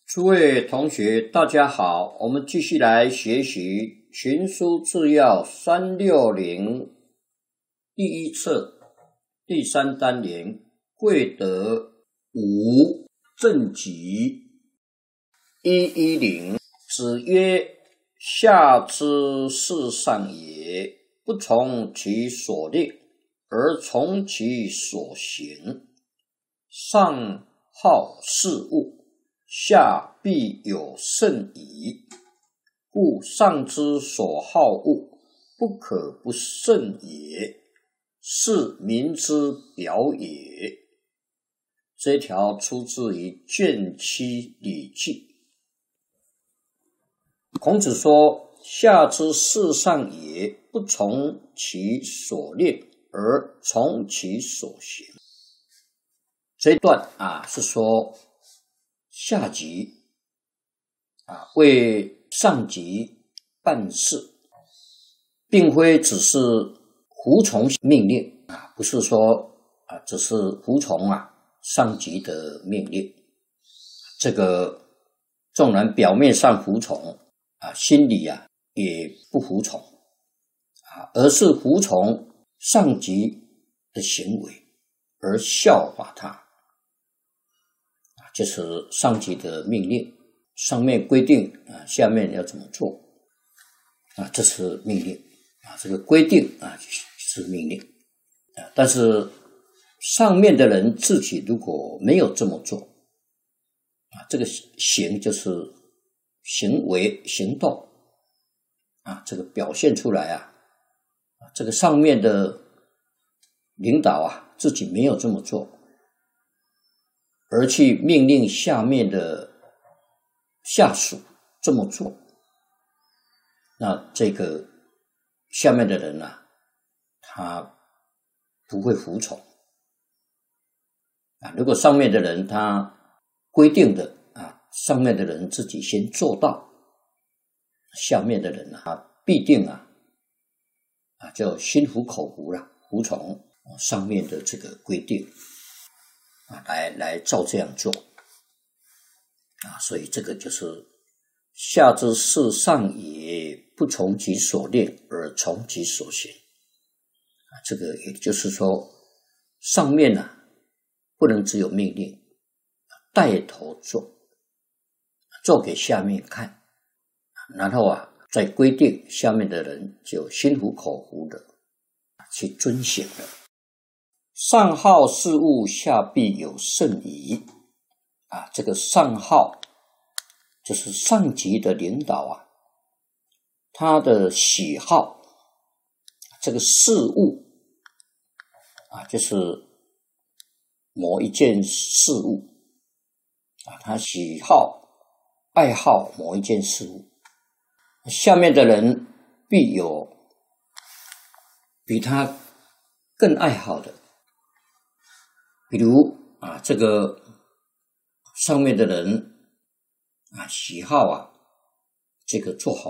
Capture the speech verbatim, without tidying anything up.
诸位同学，大家好，我们继续来学习《群书治要三六零》第一册第三单元贵德五正集一一零。子曰：下之事上也，不从其所令，而从其所行。上好事物，下必有甚矣。故上之所好恶，不可不慎也，是民之表也。这条出自于卷七礼记。孔子说：下之事上也，不从其所令，而从其所行。这一段啊，是说下级啊为上级办事，并非只是服从命令啊，不是说啊只是服从啊上级的命令。这个纵然表面上服从啊，心里啊也不服从啊，而是服从上级的行为而效法他。就是上级的命令，上面规定啊，下面要怎么做啊？这是命令啊，这个规定啊是命令啊。但是上面的人自己如果没有这么做啊，这个行就是行为行动啊，这个表现出来啊，这个上面的领导啊自己没有这么做，而去命令下面的下属这么做，那这个下面的人啊，他不会服从啊。如果上面的人他规定的啊，上面的人自己先做到，下面的人啊必定啊啊就心服口服了，服从上面的这个规定。啊，来来照这样做啊，所以这个就是下之事上也，不从其所令，而从其所行啊。这个也就是说，上面呢、啊、不能只有命令，带头做，做给下面看，然后啊再规定下面的人就心服口服的去遵行了。上好事物，下必有甚矣啊！这个上好就是上级的领导啊，他的喜好这个事物啊，就是某一件事物啊，他喜好爱好某一件事物，下面的人必有比他更爱好的。比如啊，这个上面的人啊喜好啊这个做好